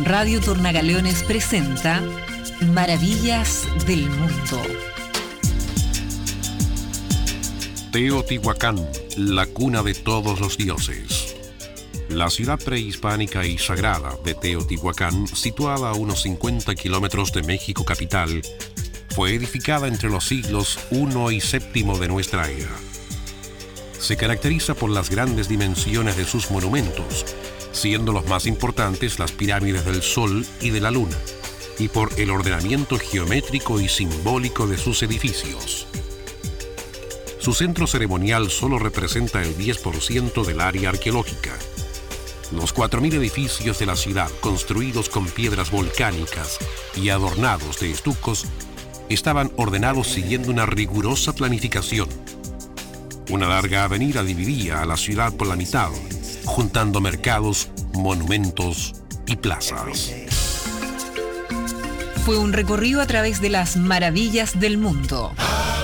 Radio Tornagaleones presenta Maravillas del Mundo. Teotihuacán, la cuna de todos los dioses. La ciudad prehispánica y sagrada de Teotihuacán, situada a unos 50 kilómetros de México capital, fue edificada entre los siglos I y VII de nuestra era. Se caracteriza por las grandes dimensiones de sus monumentos, siendo los más importantes las pirámides del Sol y de la Luna, y por el ordenamiento geométrico y simbólico de sus edificios. Su centro ceremonial solo representa el 10% del área arqueológica. Los 4.000 edificios de la ciudad, construidos con piedras volcánicas y adornados de estucos, estaban ordenados siguiendo una rigurosa planificación. Una larga avenida dividía a la ciudad por la mitad, juntando mercados, monumentos y plazas. Fue un recorrido a través de las maravillas del mundo.